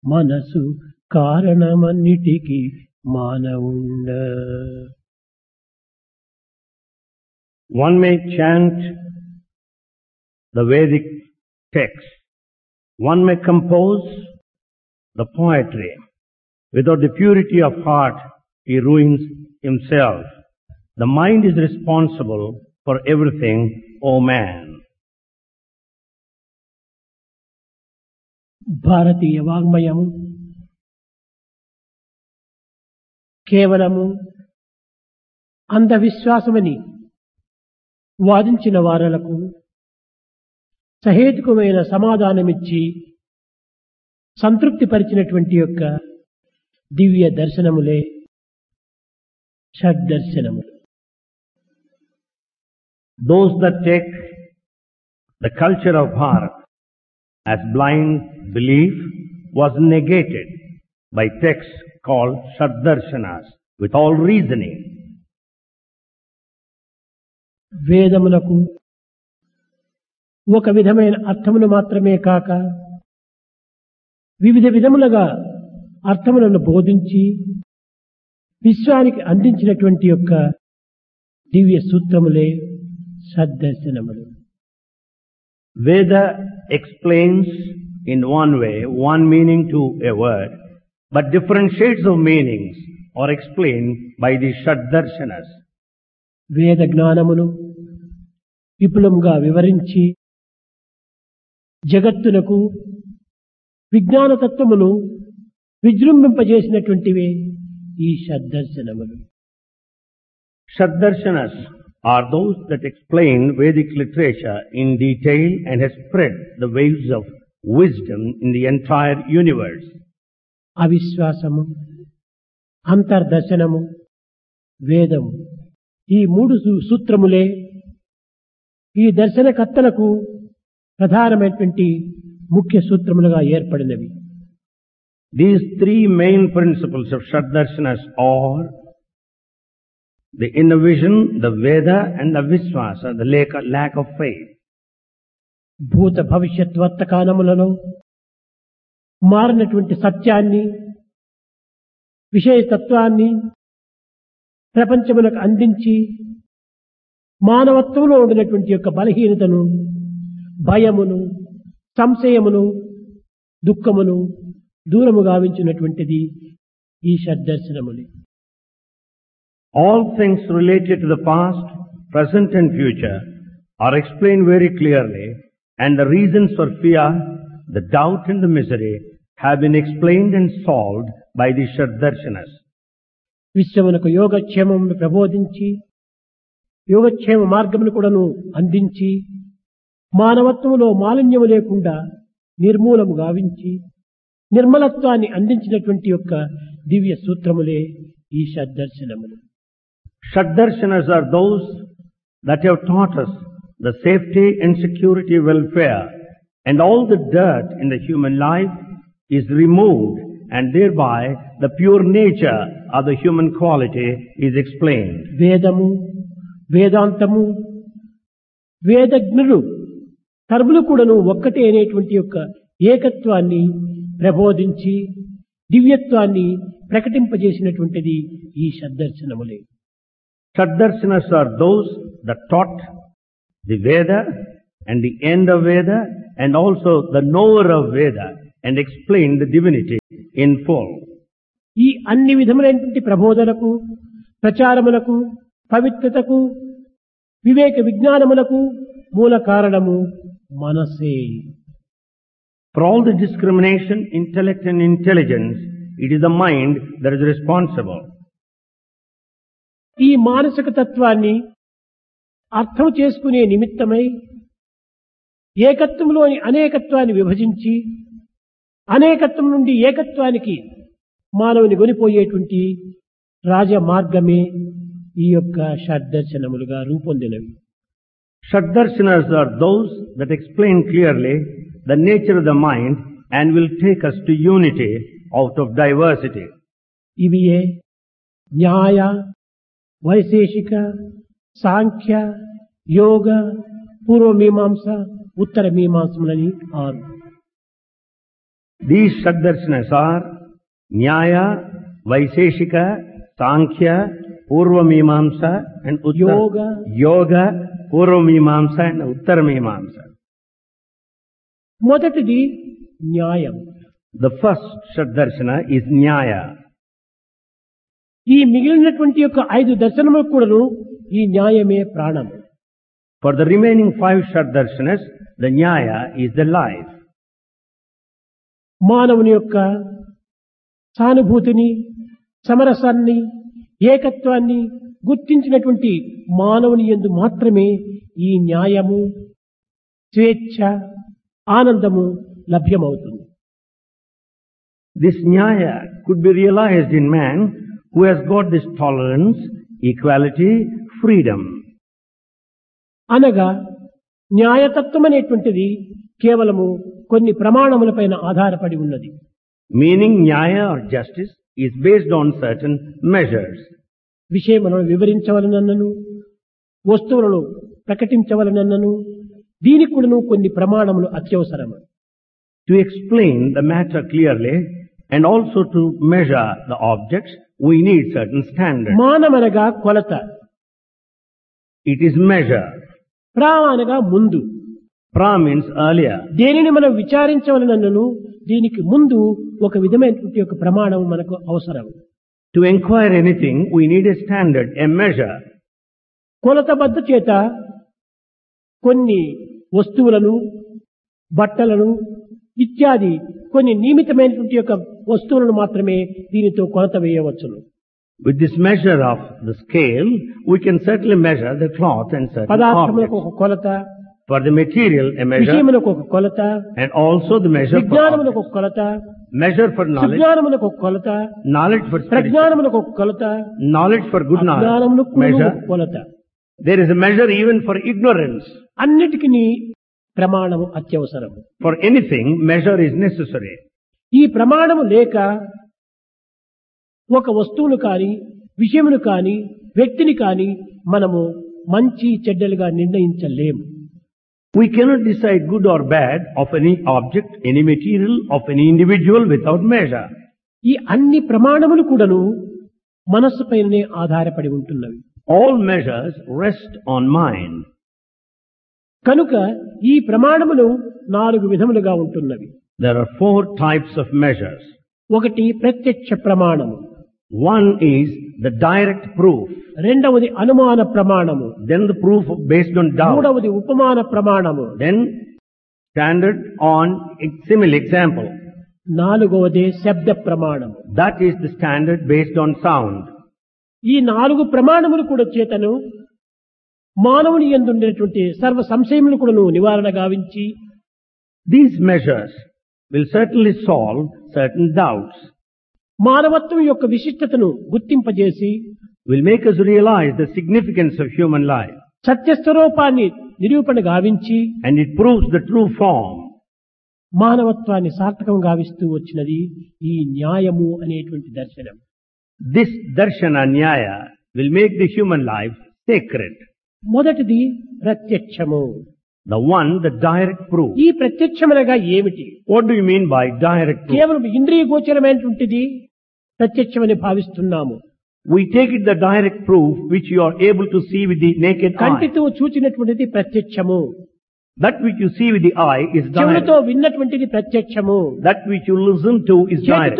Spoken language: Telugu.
మనసు కారణమన్నిటికీ మానవుండ. One may chant the Vedic text. One may compose the poetry. Without the purity of heart, he ruins himself. The mind is responsible for everything, O man. భారతీయ వాంగ్మయము కేవలము అంధవిశ్వాసమని వాదించిన వారలకు సహేతుకమైన సమాధానమిచ్చి సంతృప్తి పరిచినటువంటి యొక్క దివ్య దర్శనములే షడ్దర్శనములు. Those that take the culture of Bharat as blind belief was negated by texts called Shaddarshanas with all reasoning. వేదములకు ఒక విధమైన అర్థమును మాత్రమే కాక వివిధ విధములుగా అర్థములను బోధించి విశ్వానికి అందించినటువంటి యొక్క దివ్య సూత్రములే షడ్దర్శనములు. Veda explains in one way, one meaning to a word, but different shades of meanings are explained by the Shaddarshanas. వేద జ్ఞానమును విపులంగా వివరించి జగత్తునకు విజ్ఞాన తత్వమును విజృంభింపజేసినటువంటివే ఈ షడ్దర్శనములు. Shaddarshanas are those that explain Vedic literature in detail and has spread the waves of wisdom in the entire universe. అవిశ్వాసము, అంతర్దర్శనము, వేదము ఈ మూడు సూత్రములే ఈ దర్శనకర్తలకు ప్రధానమైనటువంటి ముఖ్య సూత్రములుగా ఏర్పడినవి. These three main principles of Shaddarshanas are the inner vision, the Veda and the Viswasa, the lack of faith. భూత భవిష్యత్ వర్తమానములలో మారినటువంటి సత్యాన్ని, విషయతత్వాన్ని ప్రపంచమునకు అందించి మానవత్వంలో ఉండినటువంటి యొక్క బలహీనతను, భయమును, సంశయమును, దుఃఖమును దూరము గావించినటువంటిది ఈ షడ్దర్శనములే. All things related to the past, present and future are explained very clearly, and the reasons for fear, the doubt and the misery have been explained and solved by the Shaddarshanas. విశ్వమునకు యోగక్షేమమును ప్రబోధించి యోగక్షేమ మార్గమును కూడాను అందించి మానవత్వములో మాలిన్యము లేకుండా నిర్మూలము గావించి నిర్మలత్వాన్ని అందించినటువంటి యొక్క దివ్య సూత్రములే ఈ షడ్దర్శనములు. Shaddarshanas are those that have taught us the safety and security welfare, and all the dirt in the human life is removed, and thereby the pure nature of the human quality is explained. వేదము, వేదాంతము, వేదజ్ఞులు సర్వులు కూడాను ఒక్కటే అనేటువంటి యొక్క ఏకత్వాన్ని ప్రబోధించి దివ్యత్వాన్ని ప్రకటింపజేసినటువంటిది ఈ షడ్దర్శనములే. Shaddarshanas are those that taught the Veda and the end of Veda and also the knower of Veda and explained the divinity in full. ఈ అన్ని విధములైనటువంటి ప్రబోధనకు, ప్రచారములకు, పవిత్రతకు, వివేక విజ్ఞానములకు మూల కారణము మనసే. For all the discrimination, intellect and intelligence, it is the mind that is responsible. ఈ మానసిక తత్వాన్ని అర్థం చేసుకునే నిమిత్తమై ఏకత్వంలోని అనేకత్వాన్ని విభజించి అనేకత్వం నుండి ఏకత్వానికి మానవుని కొనిపోయేటువంటి రాజమార్గమే ఈ యొక్క షడ్దర్శనములుగా రూపొందినవి. Shaddarshanas are those that explain clearly the nature of the mind and will take us to unity out of diversity. ఇవియే న్యాయ, వైశేషిక, సాంఖ్య, యోగ, పూర్వ మీమాంస, ఉత్తర మీమాంసములని 6. These Shaddarshanas are Nyaya, Vaiseshika, Sankhya, Purvamimamsa and Yoga, Purvamimamsa and Uttaramimamsa. మొదటిది న్యాయం. The first Shaddarshana is Nyaya. ఈ మిగిలినటువంటి యొక్క 5 దర్శనములకు కూడాను ఈ న్యాయమే ప్రాణం. For the remaining 5 Shaddarshanas, the Nyaya is the life. మానవుని యొక్క సానుభూతిని, సమరసాన్ని, ఏకత్వాన్ని గుర్తించినటువంటి మానవుని యందు మాత్రమే ఈ న్యాయము, స్వేచ్ఛ, ఆనందము లభ్యమవుతుంది. This Nyaya could be realized in man who has got this tolerance, equality, freedom. అనగా న్యాయతత్వం అనేటువంటిది కేవలము కొన్ని ప్రమాణములపైన ఆధారపడి ఉన్నది. Meaning Nyaya or justice is based on certain measures. విషయములను వివరించవలనన్నను, వస్తువులను ప్రకటించవలనన్నను దీనికి కూడాను కొన్ని ప్రమాణములు అత్యవసరము. To explain the matter clearly and also to measure the objects, we need certain standards. మానమనగా కొలత. It is measure. ప్రా అనగా ముందు. Pra means earlier. దేనిని మనం విచారించవలనన్నను దీనికి ముందు ఒక విధమైనటువంటి ఒక ప్రమాణం మనకు అవసరం. To inquire anything, we need a standard, a measure. కొలతబద్ధ చేత కొన్ని వస్తువులను, బట్టలను ఇత్యాది కొన్ని నియమితమైనటువంటి యొక్క వస్తువులను మాత్రమే దీనితో కొలత వేయవచ్చును. With this measure of the scale, we can certainly measure the cloth and certain పదార్థములకు objects. ఒక కొలత, For the material, a measure, విషయములకు ఒక కొలత, and also the measure for విజ్ఞానములకు objects. ఒక కొలత, Measure for knowledge, సుజ్ఞానములకు ఒక కొలత, knowledge for spiritual, ప్రజ్ఞానములకు ఒక కొలత, knowledge for good knowledge, అజ్ఞానములకు ఒక measure. కొలత. There is a measure even for ignorance. అన్నిటికీ ప్రమాణము అత్యవసరము. For anything, measure is necessary. ఈ ప్రమాణము లేక ఒక వస్తువును కాని, విషయమును కాని, వ్యక్తిని కాని మనము మంచి చెడ్డలుగా నిర్ణయించలేము. We cannot decide good or bad of any object, any material, of any individual without measure. ఈ అన్ని ప్రమాణములు కూడాను మనస్సుపైనే ఆధారపడి ఉంటున్నవి. All measures rest on mind. కనుక ఈ ప్రమాణములు 4 విధములుగా ఉంటున్నవి. There are 4 types of measures. ఒకటి ప్రత్యక్ష ప్రమాణము, One is the direct proof, రెండవది అనుమాన ప్రమాణము, then the proof based on doubt, మూడవది ఉపమాన ప్రమాణము, then standard on simile example. నాలుగవది శబ్ద ప్రమాణము. That is the standard based on sound. ఈ 4 ప్రమాణములు కూడా చేతను మానవుని యందు ఉండేటువంటి సర్వ సంశయములు కూడా నివారణ గావించి These measures will certainly solve certain doubts, మానవత్వం యొక్క విశిష్టతను గుర్తింపజేసి will make us realize the significance of human life, సత్యస్వరూపాన్ని నిరూపణ గావించి and it proves the true form. మానవత్వాన్ని సార్థకం గావిస్తూ వచ్చినది ఈ న్యాయము అనేటువంటి దర్శనం. This darshana nyaya will make the human life sacred. మొదటిది ప్రత్యక్షము. The one, the direct proof. ఈ ప్రత్యక్షమనగా ఏమిటి? What do you mean by direct proof? కేవలం ఇంద్రియ గోచరమైనటువంటిది ప్రత్యక్షమని భావిస్తున్నాము. We take it the direct proof which you are able to see with the naked eye. కంటితో చూచినటువంటిది ప్రత్యక్షము. That which you see with the eye is direct. చెవులతో విన్నటువంటిది ప్రత్యక్షము. That which you listen to is direct.